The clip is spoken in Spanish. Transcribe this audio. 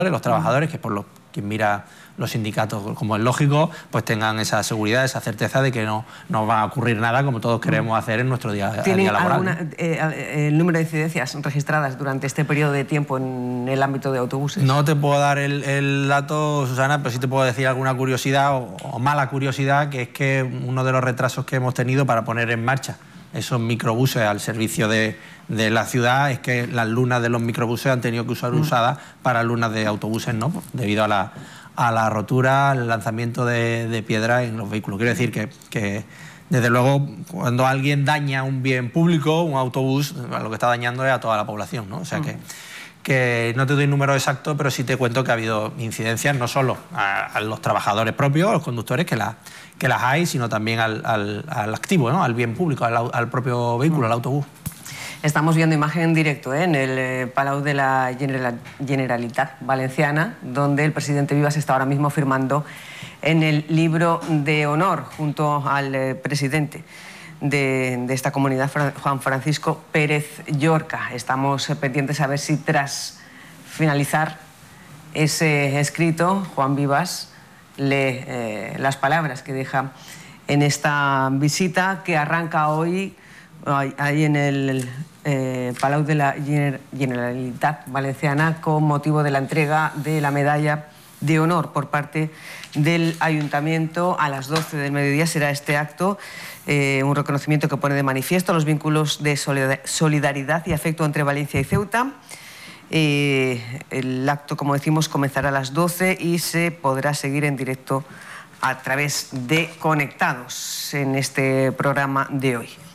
los trabajadores, que por quien mira los sindicatos, como es lógico, pues tengan esa seguridad, esa certeza de que no va a ocurrir nada, como todos queremos hacer en nuestro día a día laboral. ¿Tiene el número de incidencias registradas durante este periodo de tiempo en el ámbito de autobuses? No te puedo dar el dato, Susana, pero sí te puedo decir alguna curiosidad o mala curiosidad, que es que uno de los retrasos que hemos tenido para poner en marcha esos microbuses al servicio de la ciudad es que las lunas de los microbuses han tenido que ser usadas para lunas de autobuses, ¿no? Debido a la rotura, al lanzamiento de piedras en los vehículos. Quiero decir que desde luego, cuando alguien daña un bien público, un autobús, lo que está dañando es a toda la población, ¿no? O sea que no te doy el número exacto, pero sí te cuento que ha habido incidencias no solo a los trabajadores propios, a los conductores, que las hay, sino también al activo, ¿no? Al bien público, al propio vehículo, al autobús. Estamos viendo imagen en directo en el Palau de la Generalitat Valenciana, donde el presidente Vives está ahora mismo firmando en el libro de honor junto al presidente de esta comunidad, Juan Francisco Pérez Llorca. Estamos pendientes a ver si tras finalizar ese escrito, Juan Vives lee las palabras que deja en esta visita que arranca hoy ahí en el Palau de la Generalitat Valenciana con motivo de la entrega de la medalla de honor por parte del Ayuntamiento. A las 12 del mediodía será este acto, un reconocimiento que pone de manifiesto los vínculos de solidaridad y afecto entre Valencia y Ceuta. El acto, como decimos, comenzará a las 12 y se podrá seguir en directo a través de Conectados en este programa de hoy.